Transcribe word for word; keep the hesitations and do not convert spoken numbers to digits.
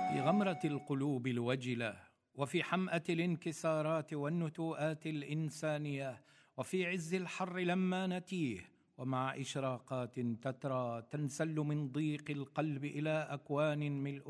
في غمرة القلوب الوجلة، وفي حمأة الانكسارات والنتوءات الإنسانية، وفي عز الحر لما نتيه، ومع إشراقات تترى تنسل من ضيق القلب إلى أكوان ملء